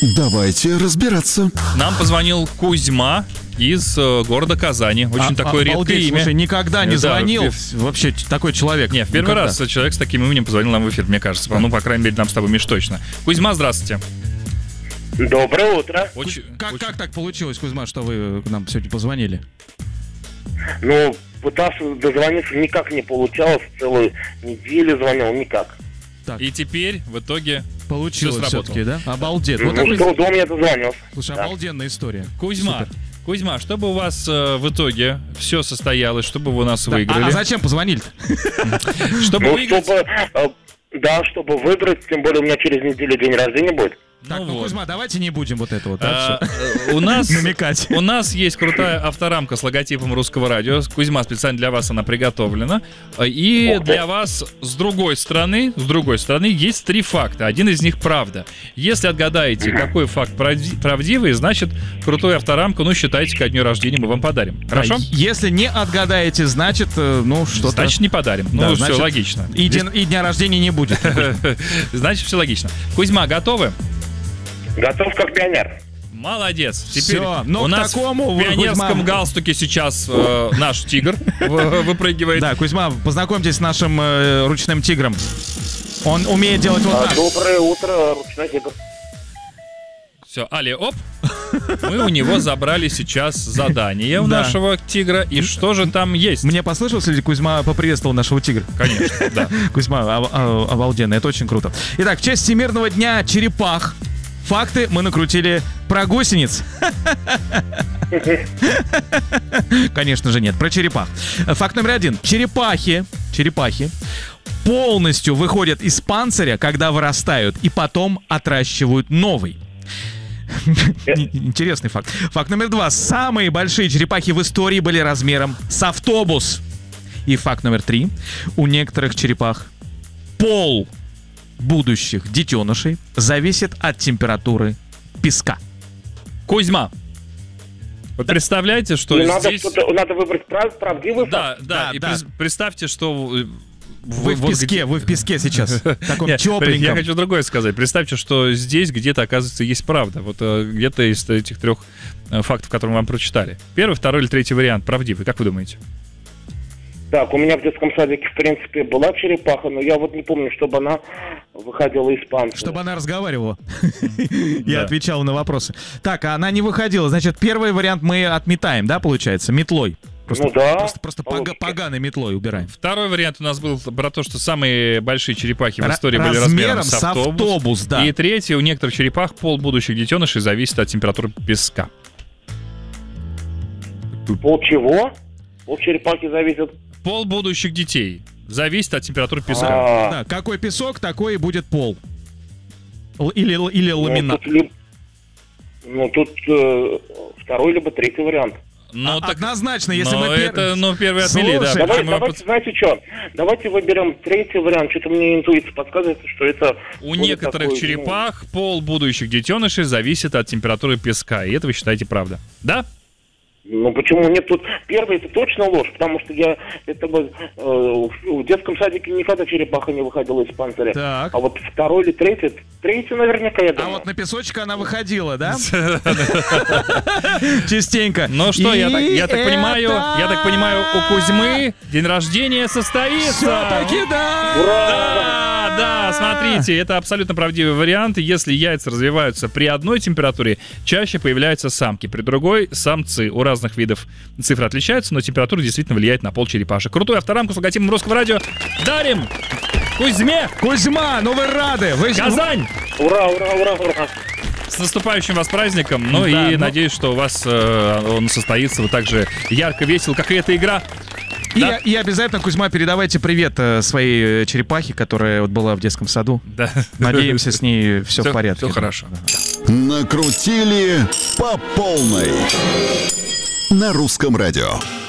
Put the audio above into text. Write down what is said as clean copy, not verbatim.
Давайте разбираться. Нам позвонил Кузьма из города Казани. Очень такое редкое имя. Слушай, никогда не звонил вообще такой человек. Не, в первый раз человек с таким именем позвонил нам в эфир, мне кажется. Ну, по крайней мере, нам с тобой, Миш, точно. Кузьма, здравствуйте. Доброе утро. Как так получилось, Кузьма, что вы к нам сегодня позвонили? Ну, пытался дозвониться, никак не получалось. Целую неделю звонил, никак. Так. И теперь в итоге получилось все-таки, да? Обалдеть. Вот с трудом я дозвонился. Слушай, да. Обалденная история. Кузьма, чтобы у вас в итоге все состоялось, чтобы вы у нас выиграли. А зачем позвонили-то? Чтобы выиграть. Чтобы выиграть, тем более у меня через неделю день рождения будет. Так, ну, Кузьма, давайте не будем вот это вот у нас намекать. У нас есть крутая авторамка с логотипом Русского радио. Кузьма, специально для вас она приготовлена. И для вас с другой стороны есть 3 факта. Один из них правда. Если отгадаете, какой факт правдивый, значит, крутую авторамку, считайте, ко дню рождения мы вам подарим. Хорошо? Если не отгадаете, значит, что-то... Значит, не подарим. Да, все логично. И дня рождения не будет. Значит, все логично. Кузьма, готовы? Готов как пионер. Молодец. Теперь у нас в пионерском галстуке сейчас наш тигр выпрыгивает. Да, Кузьма, познакомьтесь с нашим ручным тигром. Он умеет делать вот так. Доброе утро, ручной тигр. Все, Али, оп. Мы у него забрали сейчас задание у нашего тигра. И что же там есть? Мне послышалось, или Кузьма поприветствовал нашего тигра? Конечно, да. Кузьма, обалденно, это очень круто. Итак, в честь Всемирного дня черепах факты мы накрутили про гусениц. Конечно же нет, про черепах. Факт номер 1. Черепахи полностью выходят из панциря, когда вырастают, и потом отращивают новый. Интересный факт. Факт номер 2. Самые большие черепахи в истории были размером с автобус. И факт номер 3. У некоторых черепах пол будущих детенышей зависит от температуры песка. Кузьма, вы представляете, что здесь... Надо выбрать правдивый факт. Да. Представьте, что... Вы в песке сейчас. Таком тепленьком. Я хочу другое сказать. Представьте, что здесь где-то, оказывается, есть правда. Вот где-то из этих 3 фактов, которые мы вам прочитали. Первый, второй или третий вариант правдивый. Как вы думаете? Так, у меня в детском садике, в принципе, была черепаха, но я вот не помню, чтобы она выходила из панциря. Чтобы она разговаривала и отвечала на вопросы. Так, а она не выходила. Значит, первый вариант мы отметаем, да, получается, метлой. Просто поганой метлой убираем. Второй вариант у нас был про то, что самые большие черепахи в истории были размером с автобус. Да. И третий, у некоторых черепах пол будущих детенышей зависит от температуры песка. Пол чего? Пол черепахи зависит... Пол будущих детей зависит от температуры песка. Да, какой песок, такой и будет пол. Или ламинат. Тут второй либо третий вариант. Однозначно, если мы первый отмели, да. Давайте, знаете что? Давайте выберем третий вариант. Что-то мне интуиция подсказывает, что это... У некоторых черепах пол будущих детенышей зависит от температуры песка. И это вы считаете правда. Да? Ну почему нет? Тут первый это точно ложь, потому что в детском садике никогда черепаха не выходила из панциря. Так. А вот второй или третий наверняка, я думаю. А вот на песочек она выходила, да? Частенько. Ну что, я так понимаю, у Кузьмы день рождения состоится. Все-таки да! Ура! Да, смотрите, это абсолютно правдивый вариант. Если яйца развиваются при одной температуре, чаще появляются самки, при другой — самцы. У разных видов цифры отличаются, но температура действительно влияет на пол черепашек. Крутую авторамку с логотипом Русского радио дарим Кузьме! Кузьма, ну вы рады! Казань! Ура! С наступающим вас праздником! Надеюсь, что у вас он состоится вот так же ярко, весело, как и эта игра. И обязательно, Кузьма, передавайте привет своей черепахе, которая была в детском саду. Да. Надеемся, с ней все в порядке. Все хорошо. Накрутили по полной на Русском радио.